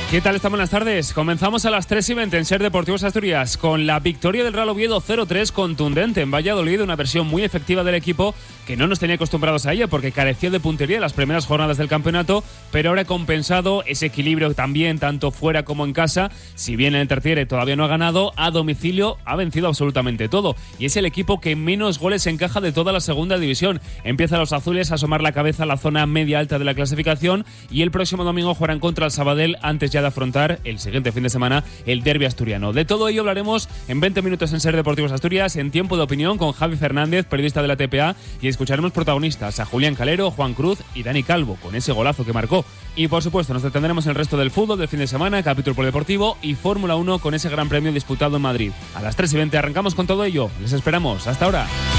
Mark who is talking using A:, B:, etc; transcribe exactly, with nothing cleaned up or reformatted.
A: ¿Qué tal? Esta buenas tardes. Comenzamos a las tres y veinte en Ser Deportivos Asturias con la victoria del Real Oviedo cero tres contundente en Valladolid, una versión muy efectiva del equipo que no nos tenía acostumbrados a ella porque careció de puntería en las primeras jornadas del campeonato, pero ahora ha compensado ese equilibrio también tanto fuera como en casa. Si bien el Tertiere todavía no ha ganado, a domicilio ha vencido absolutamente todo y es el equipo que menos goles encaja de toda la segunda división. Empiezan los azules a asomar la cabeza a la zona media alta de la clasificación y el próximo domingo jugarán contra el Sabadell antes ya de afrontar el siguiente fin de semana el derbi asturiano. De todo ello hablaremos en veinte minutos en Ser Deportivos Asturias, en Tiempo de Opinión con Javi Fernández, periodista de la T P A, y escucharemos protagonistas a Julián Calero, Juan Cruz y Dani Calvo con ese golazo que marcó. Y por supuesto nos detendremos en el resto del fútbol del fin de semana, capítulo polideportivo y Fórmula uno con ese gran premio disputado en Madrid. A las tres y veinte arrancamos con todo ello. Les esperamos. Hasta ahora.